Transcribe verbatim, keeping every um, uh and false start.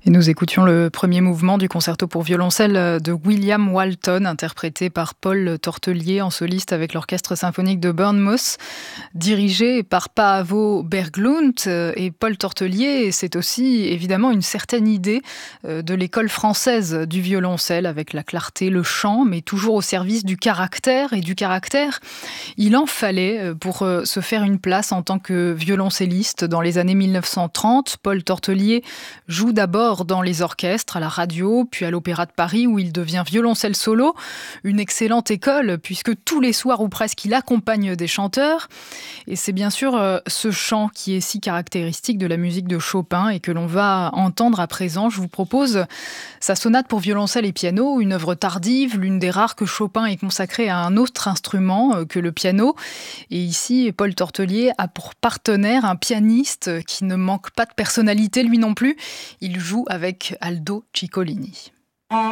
Et nous écoutions le premier mouvement du concerto pour violoncelle de William Walton, interprété par Paul Tortelier en soliste avec l'orchestre symphonique de Bournemouth, dirigé par Paavo Berglund. Et Paul Tortelier, c'est aussi évidemment une certaine idée de l'école française du violoncelle, avec la clarté, le chant, mais toujours au service du caractère. Et du caractère, il en fallait pour se faire une place en tant que violoncelliste. Dans les années mille neuf cent trente, Paul Tortelier joue d'abord dans les orchestres, à la radio, puis à l'Opéra de Paris, où il devient violoncelle solo. Une excellente école, puisque tous les soirs ou presque, il accompagne des chanteurs. Et c'est bien sûr euh, ce chant qui est si caractéristique de la musique de Chopin et que l'on va entendre à présent. Je vous propose sa sonate pour violoncelle et piano, une œuvre tardive, l'une des rares que Chopin ait consacrée à un autre instrument euh, que le piano. Et ici, Paul Tortelier a pour partenaire un pianiste qui ne manque pas de personnalité, lui non plus. Il joue avec Aldo Ciccolini.